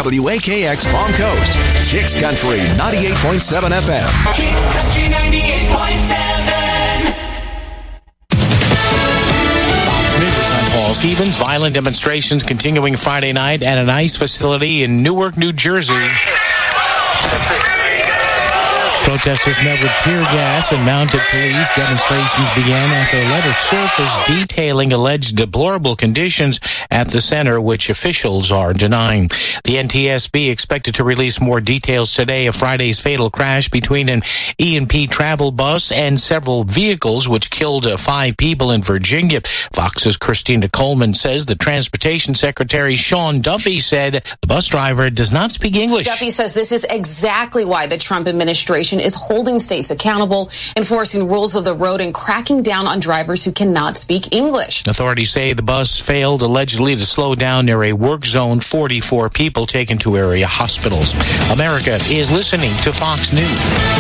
WAKX Palm Coast, Kicks Country 98.7 FM. Kicks Country 98.7. I'm Paul Stevens. Violent demonstrations continuing Friday night at an ICE facility in Newark, New Jersey. Protesters met with tear gas and mounted police. Demonstrations began after a letter surfaced detailing alleged deplorable conditions at the center, which officials are denying. The NTSB expected to release more details today of Friday's fatal crash between an E&P travel bus and several vehicles, which killed 5 people in Virginia. Fox's Christina Coleman says the Transportation Secretary Sean Duffy said the bus driver does not speak English. Duffy says this is exactly why the Trump administration is holding states accountable, enforcing rules of the road, and cracking down on drivers who cannot speak English. Authorities say the bus failed allegedly to slow down near a work zone. 44 people taken to area hospitals. America is listening to Fox News.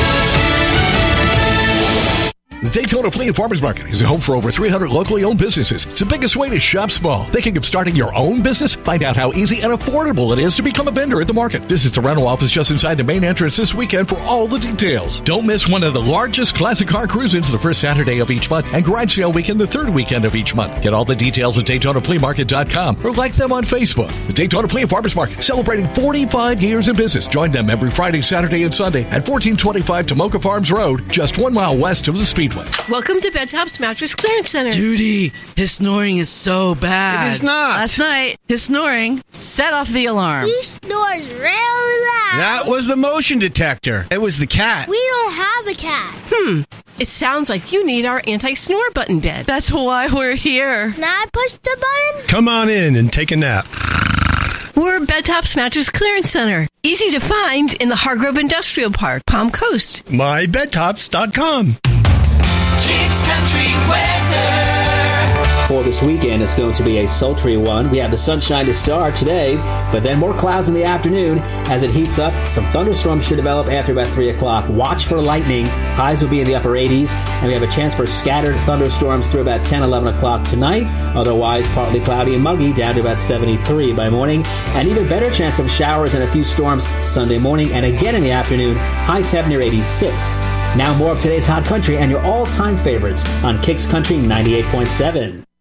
The Daytona Flea and Farmers Market is a home for over 300 locally owned businesses. It's the biggest way to shop small. Thinking of starting your own business? Find out how easy and affordable it is to become a vendor at the market. Visit the rental office just inside the main entrance this weekend for all the details. Don't miss one of the largest classic car cruise-ins the first Saturday of each month and garage sale weekend the third weekend of each month. Get all the details at DaytonaFleaMarket.com or like them on Facebook. The Daytona Flea and Farmers Market, celebrating 45 years in business. Join them every Friday, Saturday, and Sunday at 1425 Tomoka Farms Road, just 1 mile west of the Speedway. Welcome to Bedtop's Mattress Clearance Center. Judy, his snoring is so bad. It is not. Last night, his snoring set off the alarm. He snores really loud. That was the motion detector. It was the cat. We don't have a cat. It sounds like you need our anti-snore button bed. That's why we're here. Can I push the button? Come on in and take a nap. We're Bedtop's Mattress Clearance Center. Easy to find in the Hargrove Industrial Park, Palm Coast. MyBedtops.com. Kicks Country weather. For this weekend, it's going to be a sultry one. We have the sunshine to start today, but then more clouds in the afternoon as it heats up. Some thunderstorms should develop after about 3 o'clock. Watch for lightning. Highs will be in the upper 80s, and we have a chance for scattered thunderstorms through about 10, 11 o'clock tonight. Otherwise, partly cloudy and muggy, down to about 73 by morning. And even better chance of showers and a few storms Sunday morning, and again in the afternoon, high temp near 86. Now more of today's Hot Country and your all-time favorites on Kicks Country 98.7.